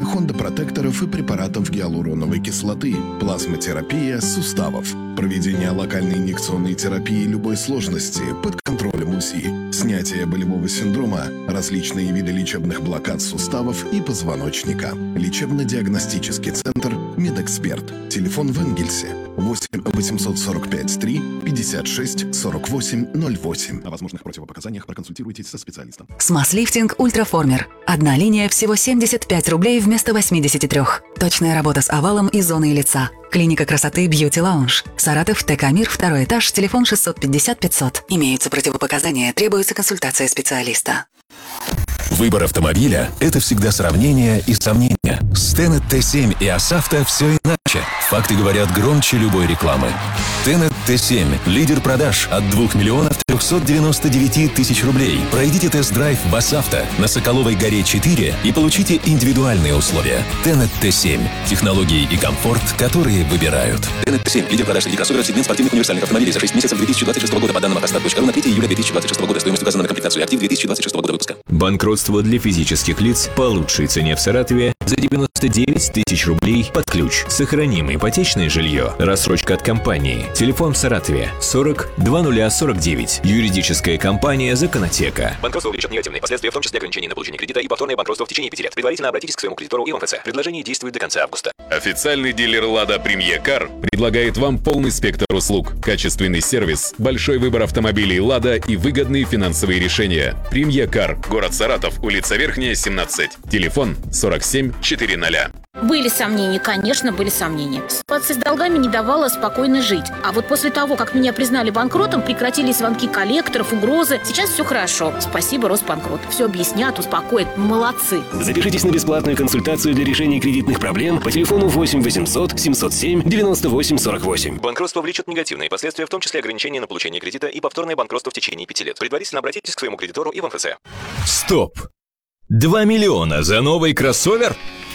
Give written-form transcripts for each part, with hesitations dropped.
хондопротекторов и препаратов гиалуроновой кислоты, плазмотерапия суставов, проведение локальной инъекционной терапии любой сложности под контролем УЗИ, снятие болевого синдрома, различные виды лечебных блокад суставов и позвоночника. Лечебно-диагностический центр «Медэксперт». Телефон в Энгельсе 8 845 3 56 48 08. О возможных противопоказаниях проконсультируйтесь со специалистом. Смаз-лифтинг Ультраформер. Одна линия всего 75 рублей вместо 83. Точная работа с овалом и зоной лица. Клиника красоты Beauty Lounge. Саратов, ТК Мир, 2 этаж, телефон 650 500. Имеются противопоказания, требуется консультация специалиста. Выбор автомобиля – это всегда сравнение и сомнения. С Tenet T7 и Asaftто все иначе. Факты говорят громче любой рекламы. Tenet T7 – лидер продаж от 2 миллионов 399 тысяч рублей. Пройдите тест-драйв в Asaftto на Соколовой горе 4 и получите индивидуальные условия. Tenet T7 – технологии и комфорт, которые выбирают. Tenet T7 – лидер продаж среди кроссоверов, сегмент спортивных универсальных автомобилей за 6 месяцев 2026 года по данным автостат.ру на 3 июля 2026 года. Стоимость указана на комплектацию актив 2026 года выпуска. Банкротство для физических лиц по лучшей цене в Саратове за 99 тысяч рублей под ключ. Сохраним ипотечное жилье. Рассрочка от компании. Телефон в Саратове 40 2049. Юридическая компания «Законотека». Банкротство влечет негативные последствия, в том числе ограничение на получение кредита и повторное банкротство в течение 5 лет. Предварительно обратитесь к своему кредитору и МФЦ. Предложение действует до конца августа. Официальный дилер «Лада Премьер Кар» предлагает вам полный спектр услуг, качественный сервис, большой выбор автомобилей «Лада» и выгодные финансовые решения. «Премьер Кар», город Саратов, улица Верхняя, 17. Телефон 47 400. Были сомнения, конечно, были сомнения. Ситуация с долгами не давала спокойно жить. А вот после того, как меня признали банкротом, прекратили звонки коллекторов, угрозы. Сейчас все хорошо. Спасибо, Росбанкрот. Все объяснят, успокоят. Молодцы. Запишитесь на бесплатную консультацию для решения кредитных проблем по телефону 8 800 707 98 48. Банкротство влечет негативные последствия, в том числе ограничение на получение кредита и повторное банкротство в течение 5 лет. Предварительно обратитесь к своему кредитору и в МФЦ. Стоп! 2 миллиона за новый кроссовер?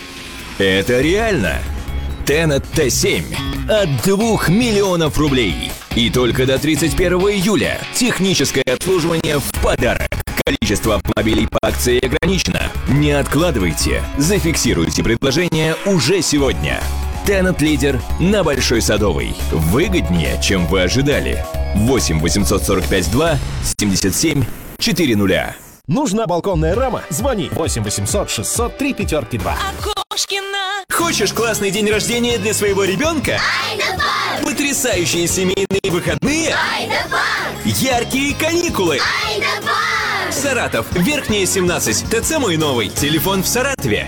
Это реально! Tenet T7 от 2 миллионов рублей. И только до 31 июля. Техническое обслуживание в подарок. Количество автомобилей по акции ограничено. Не откладывайте. Зафиксируйте предложение уже сегодня. Tenet лидер на Большой Садовой. Выгоднее, чем вы ожидали. 8 845 2 77 400. Нужна балконная рама? Звони 8 800 600 3 5 2. Окошкина. Хочешь классный день рождения для своего ребенка? Айда-банк! Потрясающие семейные выходные? Айда-банк! Яркие каникулы? Айда-банк! Саратов, Верхняя, 17. ТЦ «Мой новый». Телефон в Саратове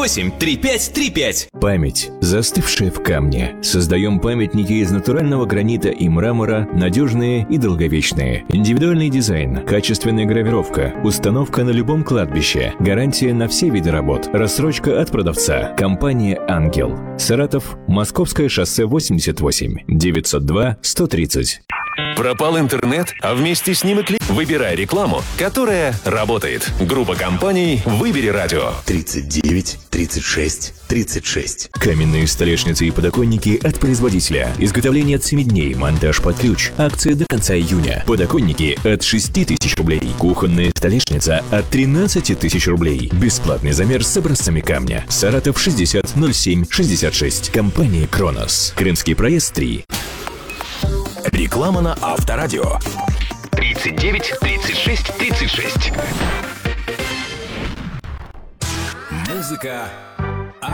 683535. Память, застывшая в камне. Создаем памятники из натурального гранита и мрамора, надежные и долговечные. Индивидуальный дизайн, качественная гравировка, установка на любом кладбище, гарантия на все виды работ, рассрочка от продавца. Компания «Ангел». Саратов, Московское шоссе 88, 902 130. Пропал интернет, а вместе с ним и клик. Выбирай рекламу, которая работает. Группа компаний «Выбери радио». 39 36 36. Каменные столешницы и подоконники от производителя. Изготовление от 7 дней, монтаж под ключ. Акция до конца июня. Подоконники от 6 тысяч рублей. Кухонная столешница от 13 тысяч рублей. Бесплатный замер с образцами камня. Саратов 60 07 66. Компания «Кронос». Крымский проезд 3. Реклама на Авторадио. 39 36 36. Музыка